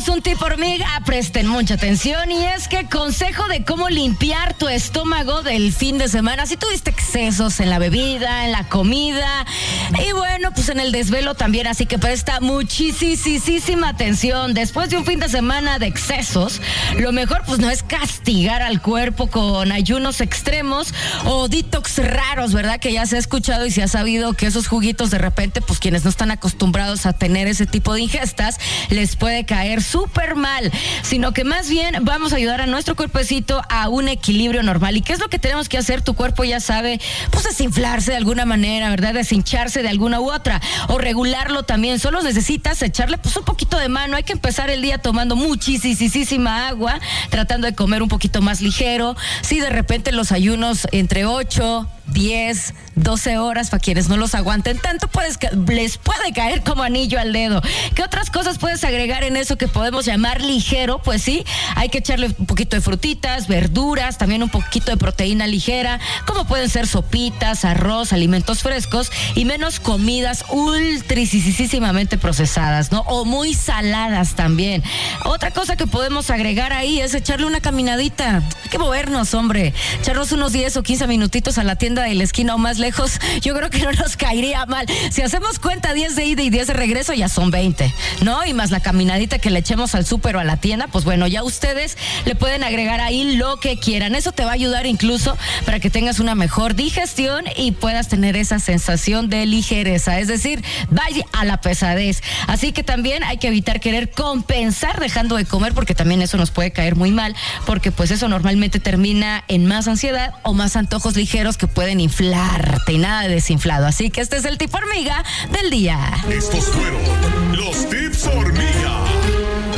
tenemos un tip hormiga, presten mucha atención, y es que consejo de cómo limpiar tu estómago del fin de semana. Si tuviste excesos en la bebida, en la comida y bueno, pues en el desvelo también, así que presta muchísima atención. Después de un fin de semana de excesos, lo mejor pues no es castigar al cuerpo con ayunos extremos o detox raros, ¿verdad? Que ya se ha escuchado y se ha sabido que esos juguitos de repente, pues quienes no están acostumbrados a tener ese tipo de ingestas, les puede caer súper mal, sino que más bien vamos a ayudar a nuestro cuerpecito a un equilibrio normal. ¿Y qué es lo que tenemos que hacer? Tu cuerpo ya sabe, pues desinflarse de alguna manera, ¿verdad? Deshincharse de alguna u otra, o regularlo también. Solo necesitas echarle pues un poquito de mano. Hay que empezar el día tomando muchísima agua, tratando de comer un poquito más ligero. Si de repente los ayunos entre 8, 10, 12 horas, para quienes no los aguanten tanto, les puede caer como anillo al dedo. ¿Qué otras cosas puedes agregar en eso que podemos llamar ligero? Pues sí, hay que echarle un poquito de frutitas, verduras, también un poquito de proteína ligera, como pueden ser sopitas, arroz, alimentos frescos, y menos comidas ultricísimamente procesadas, ¿no? O muy saladas también. Otra cosa que podemos agregar ahí es echarle una caminadita. Hay que movernos, hombre. Echarnos unos 10 o 15 minutitos a la tienda de la esquina o más lejos, yo creo que no nos caería mal. Si hacemos cuenta, 10 de ida y 10 de regreso, ya son 20, ¿no? Y más la caminadita que le echemos al súper o a la tienda, pues bueno, ya ustedes le pueden agregar ahí lo que quieran. Eso te va a ayudar incluso para que tengas una mejor digestión y puedas tener esa sensación de ligereza, es decir, vaya a la pesadez. Así que también hay que evitar querer compensar dejando de comer, porque también eso nos puede caer muy mal, porque pues eso normalmente termina en más ansiedad o más antojos ligeros que pueden inflarte, y nada de desinflado. Así que este es el tip hormiga del día. Estos fueron los tips hormiga.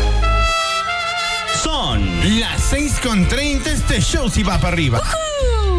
Son las 6:30, este show si va para arriba. ¡Uhú!